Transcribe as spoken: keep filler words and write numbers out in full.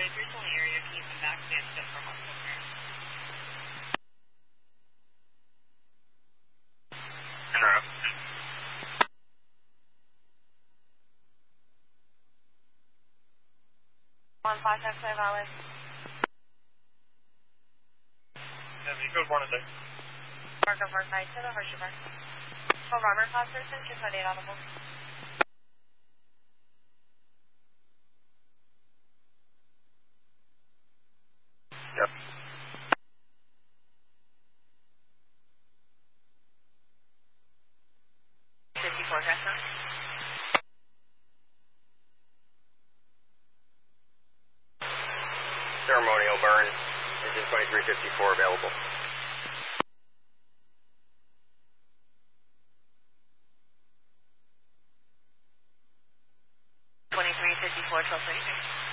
if you're still in the area, can you come back to the for hospital care? Interrupt. One five five five Alice. Yeah, you go born today. Mark of Mark Knight to the Hershey Park. Oh, Robert Fosterson, two twenty-eight audible. Yep. fifty-four, Jessica. Ceremonial burn. Engine twenty-three fifty-four available. twenty-three fifty-four, twelve thirty-six.